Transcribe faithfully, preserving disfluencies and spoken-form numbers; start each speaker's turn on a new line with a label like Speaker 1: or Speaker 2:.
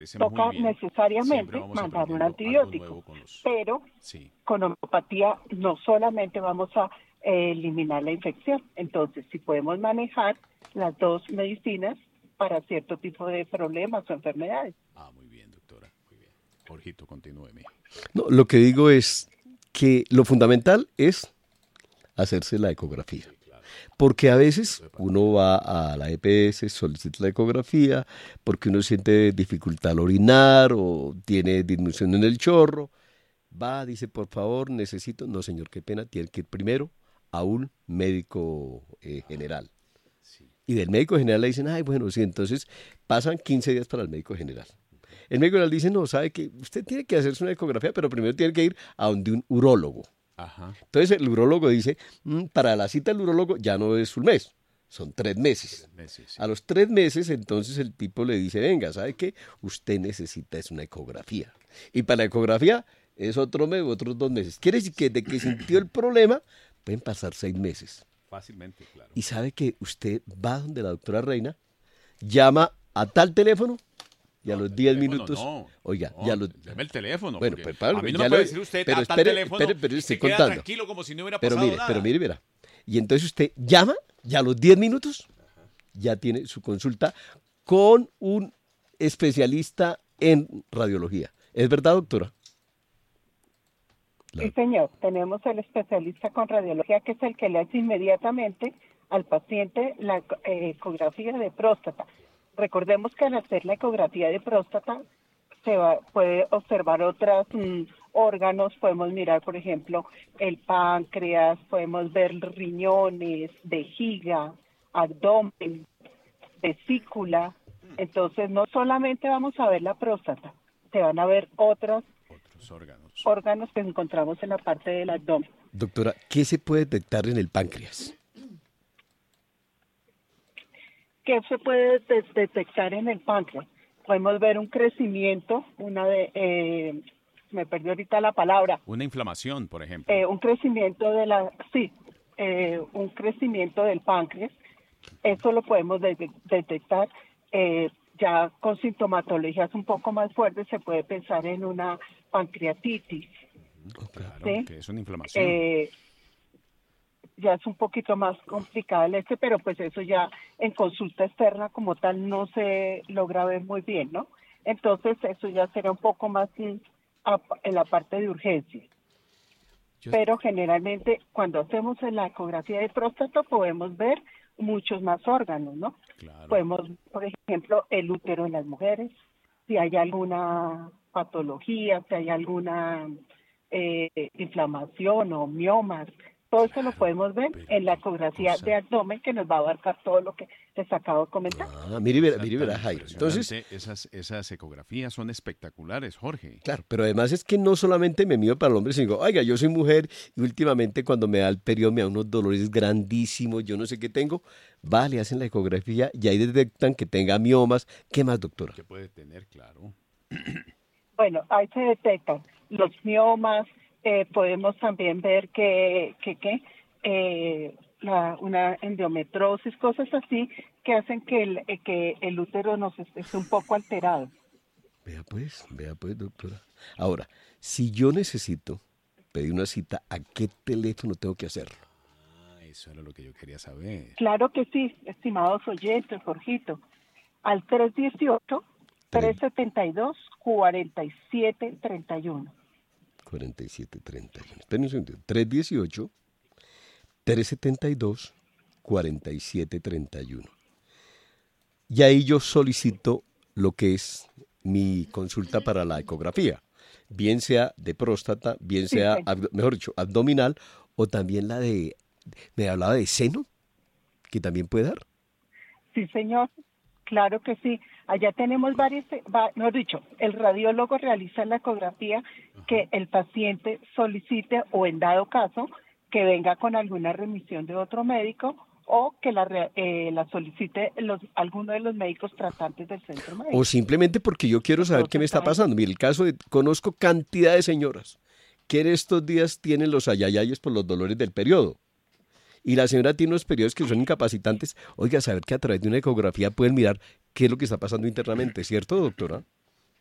Speaker 1: toca
Speaker 2: bien.
Speaker 1: necesariamente mandar un antibiótico,
Speaker 2: los...
Speaker 1: pero
Speaker 2: sí.
Speaker 1: con homeopatía no solamente vamos a eh, eliminar la infección, entonces si podemos manejar las dos medicinas para cierto tipo de problemas o enfermedades.
Speaker 2: Ah, muy bien, doctora, muy bien. Jorgito, continúe, mijo.
Speaker 3: No, lo que digo es que lo fundamental es hacerse la ecografía. Porque a veces uno va a la E P S, solicita la ecografía, porque uno siente dificultad al orinar o tiene disminución en el chorro. Va, dice, por favor, necesito... No, señor, qué pena, tiene que ir primero a un médico eh, general.
Speaker 2: Sí.
Speaker 3: Y del médico general le dicen, ay, bueno, sí, entonces pasan quince días para el médico general. El médico general dice, no, sabe que usted tiene que hacerse una ecografía, pero primero tiene que ir a donde un urólogo.
Speaker 2: Ajá.
Speaker 3: Entonces el urólogo dice, mmm, para la cita del urólogo ya no es un mes, son tres meses.
Speaker 2: Tres meses sí.
Speaker 3: A los tres meses entonces el tipo le dice, venga, ¿sabe qué? Usted necesita es una ecografía. Y para la ecografía es otro mes, otros dos meses. Quiere decir que de que sintió el problema pueden pasar seis meses.
Speaker 2: Fácilmente, claro.
Speaker 3: Y sabe que usted va donde la doctora Reina, llama a tal teléfono, y a
Speaker 2: no,
Speaker 3: los diez
Speaker 2: teléfono,
Speaker 3: minutos,
Speaker 2: no,
Speaker 3: oiga,
Speaker 2: no,
Speaker 3: ya los...
Speaker 2: Deme el teléfono.
Speaker 3: Bueno, pero Pablo,
Speaker 2: a mí no
Speaker 3: ya
Speaker 2: me puede
Speaker 3: lo,
Speaker 2: decir usted
Speaker 3: pero
Speaker 2: a tal
Speaker 3: espere,
Speaker 2: teléfono
Speaker 3: espere, pero
Speaker 2: y
Speaker 3: estoy
Speaker 2: se queda
Speaker 3: contando.
Speaker 2: tranquilo como si no hubiera
Speaker 3: pero
Speaker 2: pasado
Speaker 3: mire,
Speaker 2: nada.
Speaker 3: Pero mire, verá. Y entonces usted llama, ya a los diez minutos, ya tiene su consulta con un especialista en radiología. ¿Es verdad, doctora?
Speaker 1: Sí, señor. Tenemos el especialista con radiología, que es el que le hace inmediatamente al paciente la eh, ecografía de próstata. Recordemos que al hacer la ecografía de próstata se va, puede observar otros mm, órganos, podemos mirar, por ejemplo, el páncreas, podemos ver riñones, vejiga, abdomen, vesícula. Entonces, no solamente vamos a ver la próstata, se van a ver otros,
Speaker 2: otros órganos.
Speaker 1: órganos que encontramos en la parte del abdomen.
Speaker 3: Doctora, ¿qué se puede detectar en el páncreas?
Speaker 1: ¿Qué se puede de- detectar en el páncreas? Podemos ver un crecimiento, una de, eh, me perdí ahorita la palabra,
Speaker 2: Una inflamación, por ejemplo.
Speaker 1: eh, un crecimiento de la, sí, eh, un crecimiento del páncreas. Eso lo podemos de- detectar eh, ya con sintomatologías un poco más fuertes. Se puede pensar en una pancreatitis.
Speaker 2: Claro,
Speaker 1: ¿sí?
Speaker 2: que es una inflamación.
Speaker 1: Eh, ya es un poquito más complicada el este, pero pues eso ya en consulta externa como tal no se logra ver muy bien, ¿no? Entonces eso ya sería un poco más mm, a- en la parte de urgencia.
Speaker 2: Yo-
Speaker 1: Pero generalmente cuando hacemos la ecografía de próstata podemos ver muchos más órganos, ¿no?
Speaker 2: Claro.
Speaker 1: Podemos, por ejemplo, el útero en las mujeres, si hay alguna patología, si hay alguna eh, inflamación o miomas, todo eso lo podemos ver
Speaker 2: pero
Speaker 1: en la
Speaker 2: qué
Speaker 1: ecografía
Speaker 2: cosa.
Speaker 1: de abdomen, que nos va a abarcar todo lo que les acabo de comentar.
Speaker 3: Ah, mire, verá,
Speaker 2: Cosa
Speaker 3: mire, verá,
Speaker 2: tan
Speaker 3: Jairo.
Speaker 2: impresionante.
Speaker 3: Entonces,
Speaker 2: esas, esas ecografías son espectaculares, Jorge.
Speaker 3: claro, pero además es que no solamente me mido para el hombre, sino digo, oiga, yo soy mujer y últimamente cuando me da el periodo me da unos dolores grandísimos, yo no sé qué tengo, va, le hacen la ecografía y ahí detectan que tenga miomas. ¿Qué más, doctora?
Speaker 2: Que puede tener, claro.
Speaker 1: Bueno, ahí se detectan los miomas, eh, podemos también ver que, que, que eh, la, una endometriosis, cosas así que hacen que el, eh, que el útero nos esté esté un poco alterado.
Speaker 3: Vea pues, vea pues, doctora. Ahora, si yo necesito pedir una cita, ¿a qué teléfono tengo que hacerlo?
Speaker 2: Ah, eso era lo que yo quería saber.
Speaker 1: Claro que sí, estimados oyentes, Jorgito, al tres dieciocho, tres setenta y dos, cuarenta y siete treinta y uno.
Speaker 3: cuarenta y siete treinta y uno. Esperen un segundo. tres dieciocho, tres setenta y dos, cuarenta y siete treinta y uno. Y ahí yo solicito lo que es mi consulta para la ecografía, bien sea de próstata, bien
Speaker 1: Sí,
Speaker 3: sea,
Speaker 1: sí.
Speaker 3: abdo- mejor dicho, abdominal, o también la de, me hablaba de seno, que también puede dar.
Speaker 1: Sí, señor. Claro que sí. Allá tenemos varios, va, mejor dicho, el radiólogo realiza la ecografía que el paciente solicite o en dado caso que venga con alguna remisión de otro médico o que la, re- eh, la solicite los, alguno de los médicos tratantes del centro médico.
Speaker 3: O simplemente porque yo quiero saber qué me está
Speaker 1: Entonces, ahí-
Speaker 3: pasando. Mire, el caso de, conozco cantidad de señoras que en estos días tienen los ayayayes por los dolores del periodo. Y la señora tiene unos periodos que son incapacitantes. Oiga, saber que a través de una ecografía pueden mirar qué es lo que está pasando internamente, ¿cierto, doctora?